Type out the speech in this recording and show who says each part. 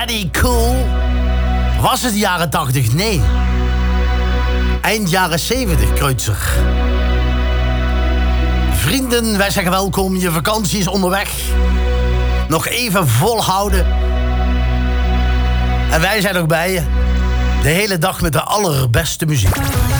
Speaker 1: Daddy Cool. Was het jaren 80? Nee. Eind jaren 70, Kreutzer. Vrienden, wij zeggen welkom. Je vakantie is onderweg. Nog even volhouden. En wij zijn ook bij je. De hele dag met de allerbeste muziek.